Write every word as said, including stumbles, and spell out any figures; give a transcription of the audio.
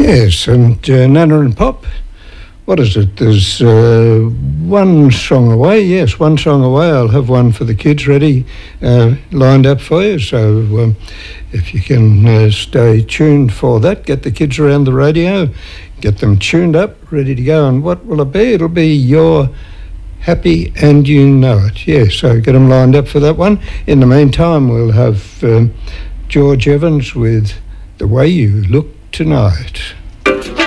Yes, and uh, Nana and Pop, what is it? There's uh, one song away. Yes, one song away. I'll have one for the kids ready, uh, lined up for you. So um, if you can uh, stay tuned for that, get the kids around the radio, get them tuned up, ready to go. And what will it be? It'll be You're Happy and You Know It. Yeah, so get them lined up for that one. In the meantime, we'll have um, George Evans with The Way You Look Tonight.